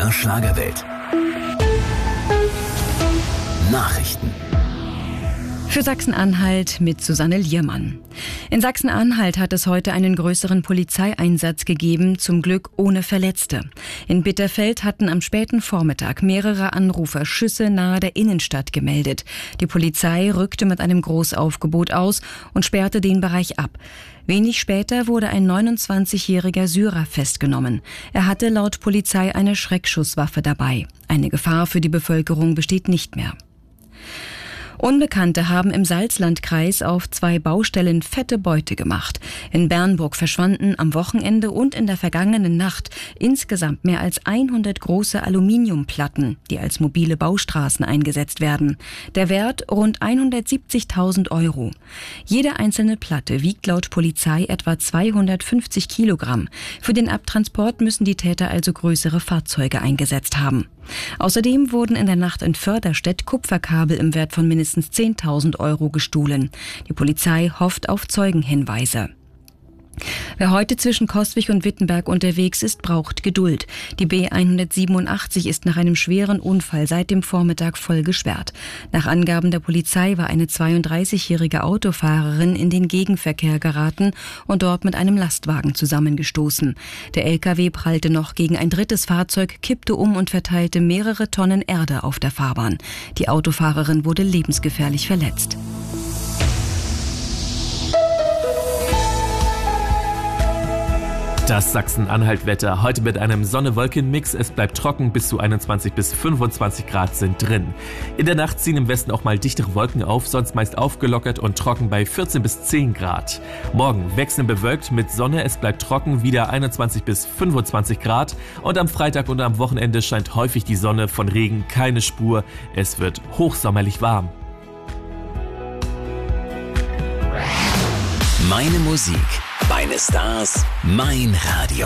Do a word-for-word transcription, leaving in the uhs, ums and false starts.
der Schlagerwelt. Nachrichten. Für Sachsen-Anhalt mit Susanne Liermann. In Sachsen-Anhalt hat es heute einen größeren Polizeieinsatz gegeben, zum Glück ohne Verletzte. In Bitterfeld hatten am späten Vormittag mehrere Anrufer Schüsse nahe der Innenstadt gemeldet. Die Polizei rückte mit einem Großaufgebot aus und sperrte den Bereich ab. Wenig später wurde ein neunundzwanzigjähriger Syrer festgenommen. Er hatte laut Polizei eine Schreckschusswaffe dabei. Eine Gefahr für die Bevölkerung besteht nicht mehr. Unbekannte haben im Salzlandkreis auf zwei Baustellen fette Beute gemacht. In Bernburg verschwanden am Wochenende und in der vergangenen Nacht insgesamt mehr als hundert große Aluminiumplatten, die als mobile Baustraßen eingesetzt werden. Der Wert rund hundertsiebzigtausend Euro. Jede einzelne Platte wiegt laut Polizei etwa zweihundertfünfzig Kilogramm. Für den Abtransport müssen die Täter also größere Fahrzeuge eingesetzt haben. Außerdem wurden in der Nacht in Förderstedt Kupferkabel im Wert von mindestens zehntausend Euro gestohlen. Die Polizei hofft auf Zeugenhinweise. Wer heute zwischen Coswig und Wittenberg unterwegs ist, braucht Geduld. Die B hundertsiebenundachtzig ist nach einem schweren Unfall seit dem Vormittag voll gesperrt. Nach Angaben der Polizei war eine zweiunddreißigjährige Autofahrerin in den Gegenverkehr geraten und dort mit einem Lastwagen zusammengestoßen. Der L K W prallte noch gegen ein drittes Fahrzeug, kippte um und verteilte mehrere Tonnen Erde auf der Fahrbahn. Die Autofahrerin wurde lebensgefährlich verletzt. Das Sachsen-Anhalt-Wetter heute mit einem Sonne-Wolken-Mix. Es bleibt trocken, bis zu einundzwanzig bis fünfundzwanzig Grad sind drin. In der Nacht ziehen im Westen auch mal dichtere Wolken auf, sonst meist aufgelockert und trocken bei vierzehn bis zehn Grad. Morgen wechselnd bewölkt mit Sonne, es bleibt trocken, wieder einundzwanzig bis fünfundzwanzig Grad. Und am Freitag und am Wochenende scheint häufig die Sonne, von Regen keine Spur. Es wird hochsommerlich warm. Meine Musik, meine Stars, mein Radio.